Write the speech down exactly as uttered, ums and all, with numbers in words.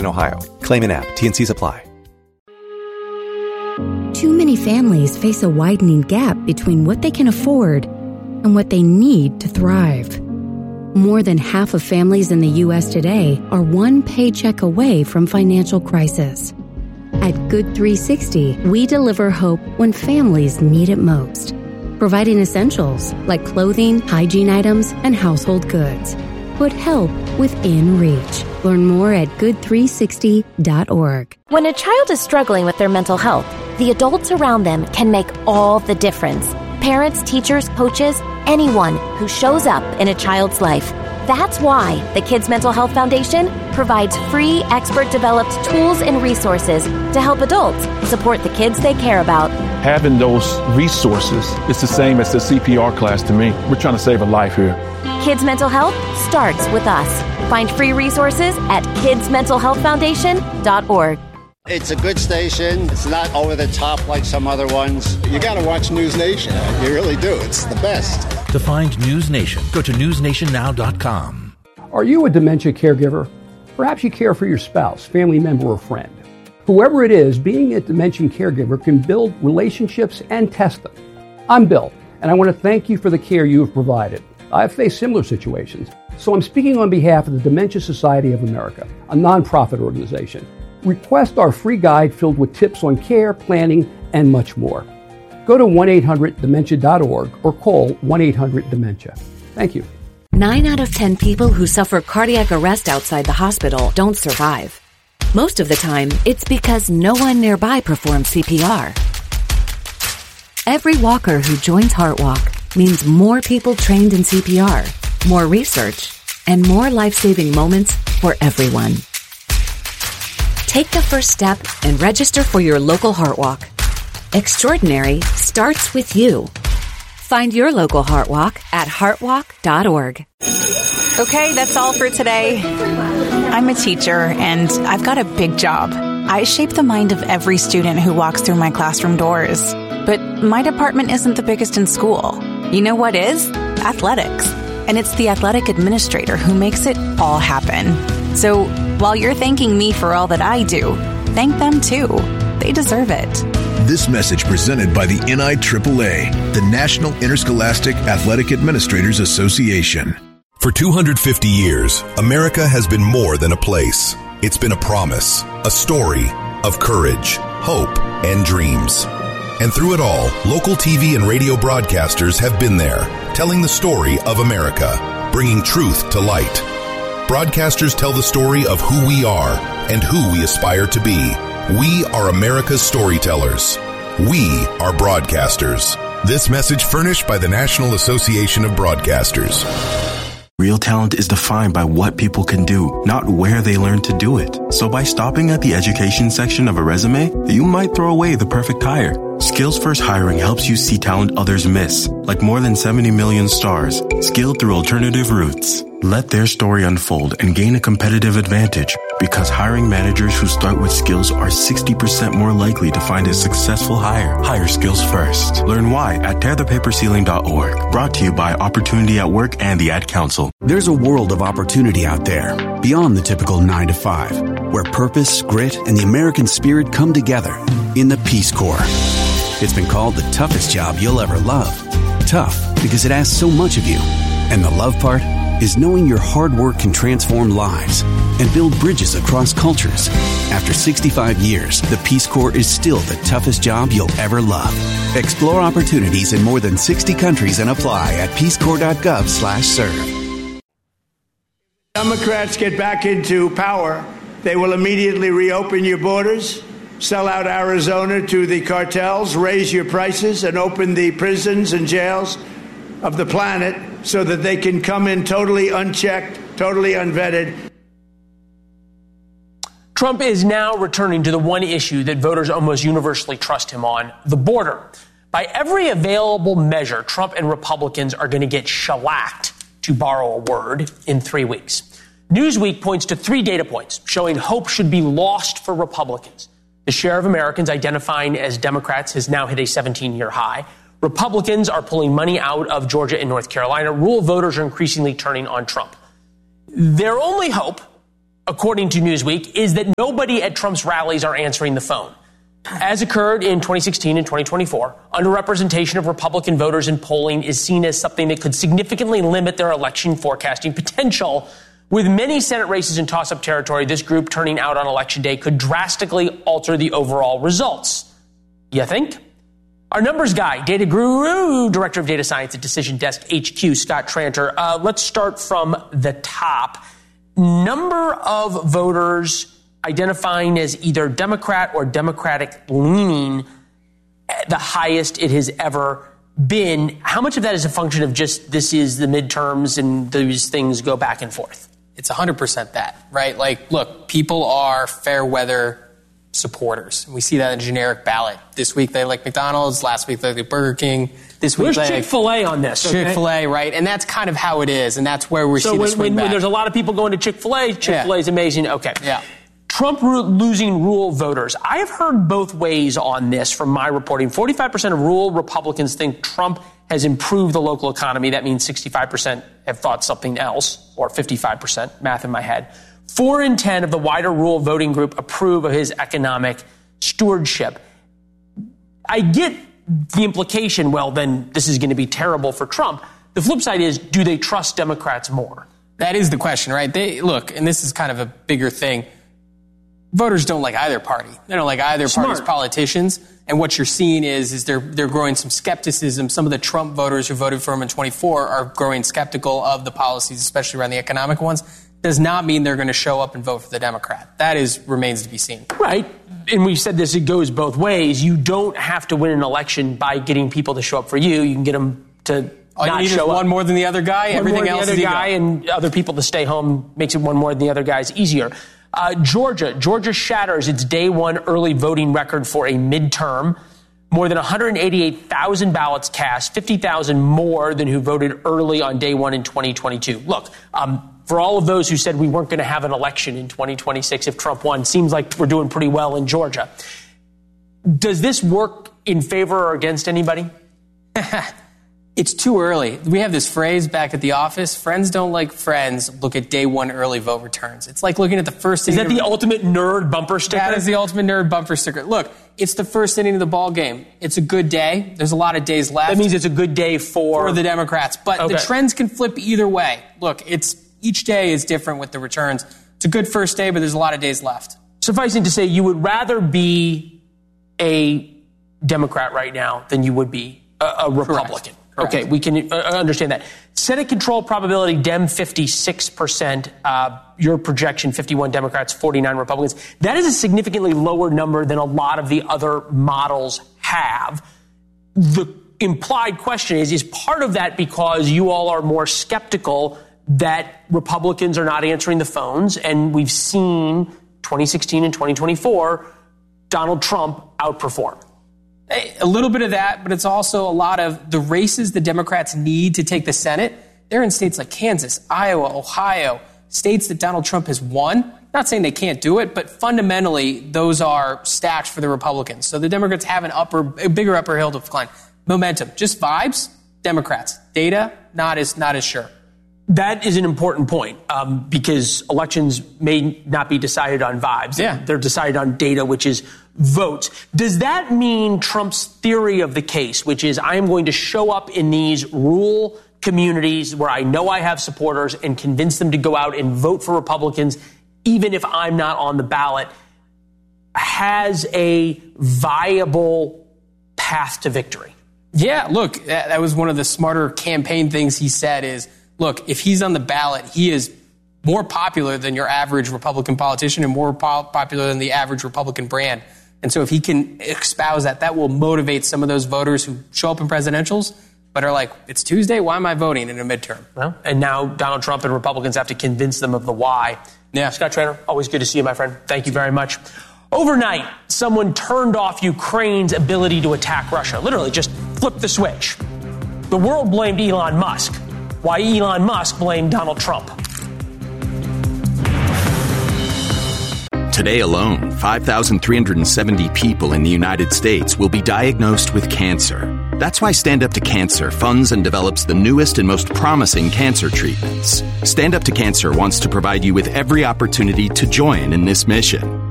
in Ohio. Claim an app. T N Cs apply. Too many families face a widening gap between what they can afford and what they need to thrive. More than half of families in the U S today are one paycheck away from financial crisis. At Good three sixty, we deliver hope when families need it most, providing essentials like clothing, hygiene items, and household goods. Put help within reach. Learn more at good three sixty dot org. When a child is struggling with their mental health, the adults around them can make all the difference. Parents, teachers, coaches, anyone who shows up in a child's life. That's why the Kids Mental Health Foundation provides free, expert-developed tools and resources to help adults support the kids they care about. Having those resources is the same as the C P R class to me. We're trying to save a life here. Kids Mental Health starts with us. Find free resources at kids mental health foundation dot org. It's a good station. It's not over the top like some other ones. You got to watch News Nation. You really do. It's the best. To find News Nation, go to news nation now dot com. Are you a dementia caregiver? Perhaps you care for your spouse, family member, or friend. Whoever it is, being a dementia caregiver can build relationships and test them. I'm Bill, and I want to thank you for the care you have provided. I've faced similar situations, so I'm speaking on behalf of the Dementia Society of America, a nonprofit organization. Request our free guide filled with tips on care, planning, and much more. Go to one eight hundred dementia dot org or call one eight hundred dementia. Thank you. Nine out of ten people who suffer cardiac arrest outside the hospital don't survive. Most of the time, it's because no one nearby performs C P R. Every walker who joins HeartWalk means more people trained in C P R, more research, and more life-saving moments for everyone. Take the first step and register for your local HeartWalk. Extraordinary starts with you. Find your local HeartWalk at heart walk dot org. Okay, that's all for today. I'm a teacher, and I've got a big job. I shape the mind of every student who walks through my classroom doors. But my department isn't the biggest in school. You know what is? Athletics. And it's the athletic administrator who makes it all happen. So while you're thanking me for all that I do, thank them too. They deserve it. This message presented by the N I triple A, the National Interscholastic Athletic Administrators Association. For two hundred fifty years, America has been more than a place. It's been a promise, a story of courage, hope, and dreams. And through it all, local T V and radio broadcasters have been there, telling the story of America, bringing truth to light. Broadcasters tell the story of who we are and who we aspire to be. We are America's storytellers. We are broadcasters. This message furnished by the National Association of Broadcasters. Real talent is defined by what people can do, not where they learn to do it. So by stopping at the education section of a resume, you might throw away the perfect hire. Skills First Hiring helps you see talent others miss, like more than seventy million stars, skilled through alternative routes. Let their story unfold and gain a competitive advantage, because hiring managers who start with skills are sixty percent more likely to find a successful hire. Hire skills first. Learn why at tear the paper ceiling dot org. Brought to you by Opportunity at Work and the Ad Council. There's a world of opportunity out there, beyond the typical nine to five, where purpose, grit, and the American spirit come together in the Peace Corps. It's been called the toughest job you'll ever love. Tough because it asks so much of you. And the love part is knowing your hard work can transform lives and build bridges across cultures. After sixty-five years, the Peace Corps is still the toughest job you'll ever love. Explore opportunities in more than sixty countries and apply at peace corps dot gov slash serve. Democrats get back into power, they will immediately reopen your borders, sell out Arizona to the cartels, raise your prices, and open the prisons and jails of the planet so that they can come in totally unchecked, totally unvetted. Trump is now returning to the one issue that voters almost universally trust him on, the border. By every available measure, Trump and Republicans are going to get shellacked, to borrow a word, in three weeks. Newsweek points to three data points showing hope should be lost for Republicans. The share of Americans identifying as Democrats has now hit a seventeen-year high. Republicans are pulling money out of Georgia and North Carolina. Rural voters are increasingly turning on Trump. Their only hope according to Newsweek, is that nobody at Trump's rallies are answering the phone. As occurred in twenty sixteen and twenty twenty-four, underrepresentation of Republican voters in polling is seen as something that could significantly limit their election forecasting potential. With many Senate races in toss-up territory, this group turning out on Election Day could drastically alter the overall results. You think? Our numbers guy, data guru, director of data science at Decision Desk H Q, Scott Tranter. Uh, let's start from the top. Number of voters identifying as either Democrat or Democratic leaning, the highest it has ever been. How much of that is a function of just this is the midterms and these things go back and forth? It's one hundred percent that, right? Like, look, people are fair weather supporters. We see that in a generic ballot. This week they like McDonald's, last week they like Burger King. This week Where's they Chick-fil-A on this? Okay? Chick-fil-A, right? And that's kind of how it is, and that's where we so see when, the swing when, back. when there's a lot of people going to Chick-fil-A, Chick-fil-A is yeah. amazing. Okay. Yeah. Trump losing rural voters. I have heard both ways on this from my reporting. forty-five percent of rural Republicans think Trump has improved the local economy. That means sixty-five percent have thought something else, or fifty-five percent, math in my head. Four in ten of the wider rural voting group approve of his economic stewardship. I get the implication, well, then this is going to be terrible for Trump. The flip side is, do they trust Democrats more? That is the question, right? They look, and this is kind of a bigger thing. Voters don't like either party. They don't like either Smart. party's politicians. And what you're seeing is, is they're, they're growing some skepticism. Some of the Trump voters who voted for him in twenty-four are growing skeptical of the policies, especially around the economic ones. Does not mean they're going to show up and vote for the Democrat. That is remains to be seen. Right. And we've said this, it goes both ways. You don't have to win an election by getting people to show up for you. You can get them to All not you need show is up. One more than the other guy. One Everything more than else the other is guy ego. and other people to stay home makes it one more than the other guy's easier. Uh, Georgia. Georgia shatters its day one early voting record for a midterm. More than one hundred eighty-eight thousand ballots cast, fifty thousand more than who voted early on day one in twenty twenty-two. Look, um, for all of those who said we weren't going to have an election in twenty twenty-six if Trump won, seems like we're doing pretty well in Georgia. Does this work in favor or against anybody? It's too early. We have this phrase back at the office, friends don't like friends, look at day one early vote returns. It's like looking at the first Is inning. that the ultimate nerd bumper sticker? That is the ultimate nerd bumper sticker. Look, it's the first inning of the ball game. It's a good day. There's a lot of days left. That means it's a good day for... For the Democrats. But okay. the trends can flip either way. Look, it's each day is different with the returns. It's a good first day, but there's a lot of days left. Sufficing to say, you would rather be a Democrat right now than you would be a, a Republican. Correct. Correct. Okay, we can uh, understand that. Senate control probability, Dem fifty-six percent. Uh, your projection, fifty-one Democrats, forty-nine Republicans. That is a significantly lower number than a lot of the other models have. The implied question is, is part of that because you all are more skeptical that Republicans are not answering the phones? And we've seen twenty sixteen and twenty twenty-four, Donald Trump outperform. A little bit of that, but it's also a lot of the races the Democrats need to take the Senate. They're in states like Kansas, Iowa, Ohio, states that Donald Trump has won. Not saying they can't do it, but fundamentally, those are stacked for the Republicans. So the Democrats have an upper, a bigger upper hill to climb. Momentum, just vibes, Democrats. Data, not as, not as sure. That is an important point um, because elections may not be decided on vibes. Yeah. They're decided on data, which is votes. Does that mean Trump's theory of the case, which is I am going to show up in these rural communities where I know I have supporters and convince them to go out and vote for Republicans, even if I'm not on the ballot, has a viable path to victory? Yeah, look, that, that was one of the smarter campaign things he said is, look, if he's on the ballot, he is more popular than your average Republican politician and more po- popular than the average Republican brand. And so if he can espouse that, that will motivate some of those voters who show up in presidentials but are like, it's Tuesday, why am I voting in a midterm? Well, and now Donald Trump and Republicans have to convince them of the why. Yeah. Scott Tranter, always good to see you, my friend. Thank you very much. Overnight, someone turned off Ukraine's ability to attack Russia. Literally just flipped the switch. The world blamed Elon Musk. Why Elon Musk blamed Donald Trump. Today alone, five thousand three hundred seventy people in the United States will be diagnosed with cancer. That's why Stand Up to Cancer funds and develops the newest and most promising cancer treatments. Stand Up to Cancer wants to provide you with every opportunity to join in this mission.